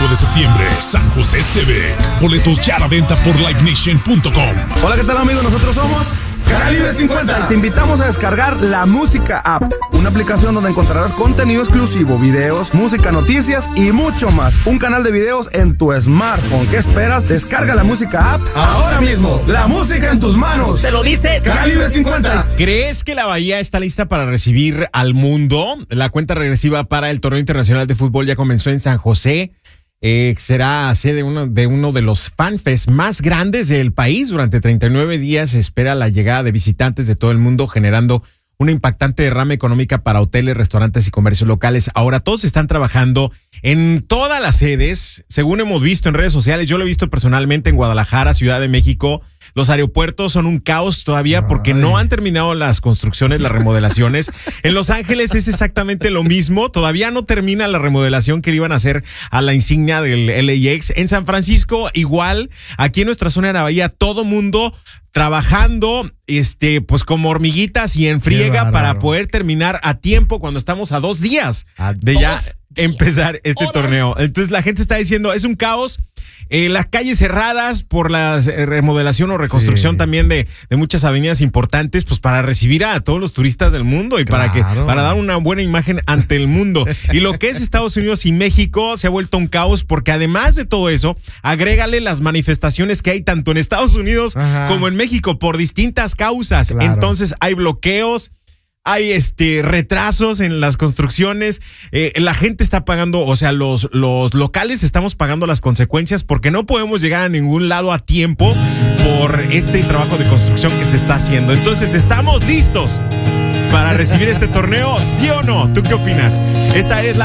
5 de septiembre, San José Civic. Boletos ya a la venta por livenation.com. Hola, ¿qué tal, amigos? Nosotros somos Calibre 50. Te invitamos a descargar la Música App, una aplicación donde encontrarás contenido exclusivo, videos, música, noticias y mucho más. Un canal de videos en tu smartphone. ¿Qué esperas? Descarga la Música App ahora mismo. La música en tus manos. Te lo dice Calibre 50. ¿Crees que la Bahía está lista para recibir al mundo? La cuenta regresiva para el Torneo Internacional de Fútbol ya comenzó en San José. Será sede de uno de los fanfests más grandes del país. Durante 39 días se espera la llegada de visitantes de todo el mundo, generando una impactante derrama económica para hoteles, restaurantes y comercios locales. Ahora todos están trabajando en todas las sedes, según hemos visto en redes sociales. Yo lo he visto personalmente en Guadalajara, Ciudad de México. Los aeropuertos son un caos todavía porque no han terminado las construcciones, las remodelaciones. En Los Ángeles es exactamente lo mismo. Todavía no termina la remodelación que le iban a hacer a la insignia del LAX. En San Francisco, igual. Aquí en nuestra zona de la Bahía, todo mundo trabajando, pues como hormiguitas y en friega para poder terminar a tiempo cuando estamos a 2 días de ya empezar este torneo. Entonces la gente está diciendo, es un caos. Las calles cerradas por la remodelación o reconstrucción también de muchas avenidas importantes, pues para recibir a todos los turistas del mundo y para dar una buena imagen ante el mundo. Y lo que es Estados Unidos y México se ha vuelto un caos porque además de todo eso, agrégale las manifestaciones que hay tanto en Estados Unidos como en México por distintas causas. Entonces hay bloqueos. Hay retrasos en las construcciones, la gente está pagando, o sea, los locales estamos pagando las consecuencias porque no podemos llegar a ningún lado a tiempo por este trabajo de construcción que se está haciendo. Entonces, ¿estamos listos para recibir este torneo? ¿Sí o no? ¿Tú qué opinas? Esta es la